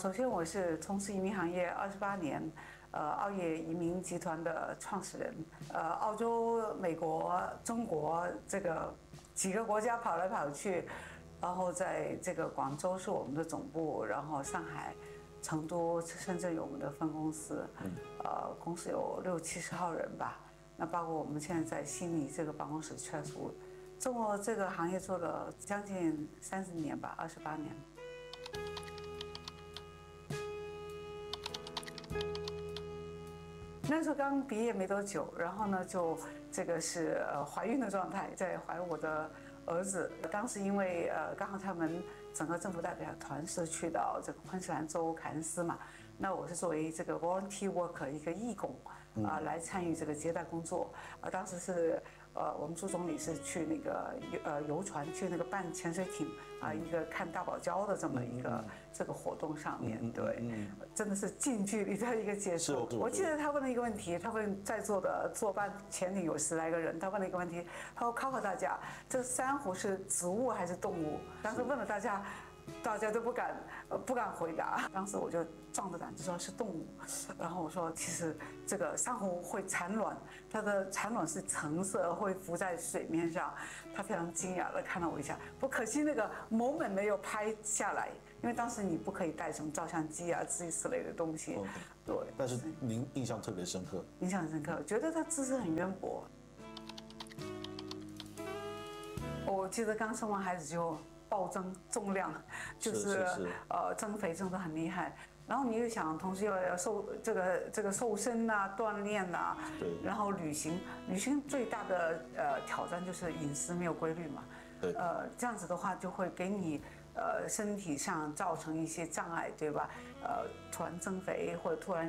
首先，我是从事移民行业28年，澳业移民集团的创始人。澳洲、美国、中国这个几个国家跑来跑去，然后在这个广州是我们的总部，然后上海、成都、深圳有我们的分公司，公司有60-70号人吧。那包括我们现在在悉尼这个办公室，Chatswood，做这个行业做了将近30年吧，28年。那时候刚毕业没多久，然后呢，就这个是怀孕的状态，在怀我的儿子。当时因为刚好他们整个政府代表团是去到这个昆士兰州凯恩斯嘛，那我是作为这个 volunteer worker 一个义工来参与这个接待工作。当时是我们朱总理是去那个游船去那个办潜水艇一个看大堡礁的这么一个这个活动上面，对，真的是近距离的一个接触。我记得他问了一个问题，他问在座的坐办潜艇有10来个人，他问了一个问题，他说考考大家，这珊瑚是植物还是动物？当时问了大家都不敢回答。当时我就壮着胆子说是动物，然后我说其实这个珊瑚会产卵，它的产卵是橙色，会浮在水面上。他非常惊讶地看了我一下，不可惜那个 moment 没有拍下来，因为当时你不可以带什么照相机之类的东西。对。 但是您印象特别深刻。 印象很深刻，觉得他知识很渊博。我记得刚生完孩子就暴增重量，就是增肥增得很厉害。然后你又想，同时要这个瘦身锻炼对， 然后旅行最大的挑战就是饮食没有规律嘛。 对， 这样子的话就会给你身体上造成一些障碍，对吧？突然增肥或者突然